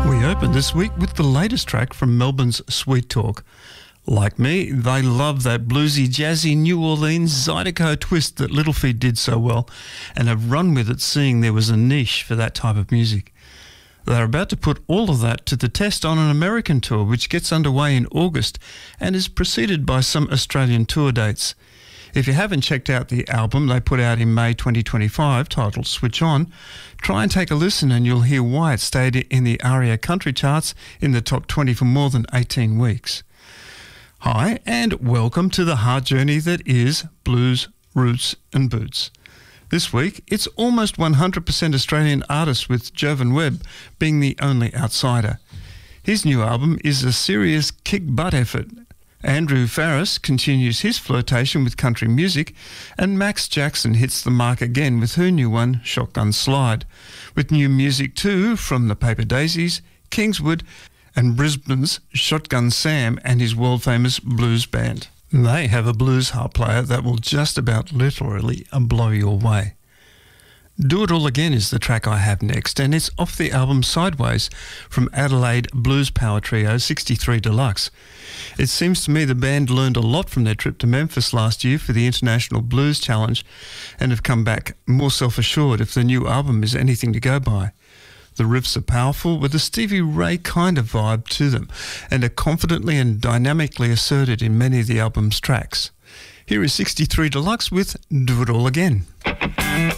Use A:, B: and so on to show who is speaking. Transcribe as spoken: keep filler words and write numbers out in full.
A: We open this week with the latest track from Melbourne's Sweet Talk. Like me, they love that bluesy, jazzy New Orleans Zydeco twist that Little Feat did so well and have run with it, seeing there was a niche for that type of music. They're about to put all of that to the test on an American tour which gets underway in August and is preceded by some Australian tour dates. If you haven't checked out the album they put out in May twenty twenty-five, titled Switch On, try and take a listen and you'll hear why it stayed in the ARIA country charts in the top twenty for more than eighteen weeks. Hi, and welcome to the hard journey that is Blues, Roots and Boots. This week, it's almost one hundred percent Australian artists, with Jovan Webb being the only outsider. His new album is a serious kick-butt effort. Andrew Farriss continues his flirtation with country music, and Max Jackson hits the mark again with her new one, Shotgun Slide, with new music too from the Paper Daisies, Kingswood, and Brisbane's Shotgun Sam and his world-famous blues band. They have a blues harp player that will just about literally blow you away. Do It All Again is the track I have next, and it's off the album Sideways from Adelaide blues power trio sixty-three Deluxe. It seems to me the band learned a lot from their trip to Memphis last year for the International Blues Challenge and have come back more self-assured if the new album is anything to go by. The riffs are powerful with a Stevie Ray kind of vibe to them and are confidently and dynamically asserted in many of the album's tracks. Here is sixty-three Deluxe with Do It All Again.